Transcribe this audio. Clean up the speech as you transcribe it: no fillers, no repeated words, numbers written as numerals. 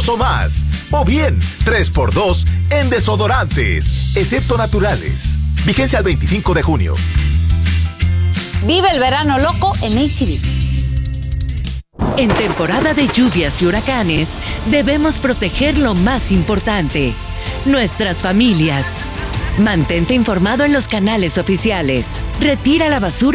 2 o más. O bien, 3x2 en desodorantes, excepto naturales. Vigencia al 25 de junio. Vive el verano loco en H-E-B. En temporada de lluvias y huracanes, debemos proteger lo más importante, nuestras familias. Mantente informado en los canales oficiales. Retira la basura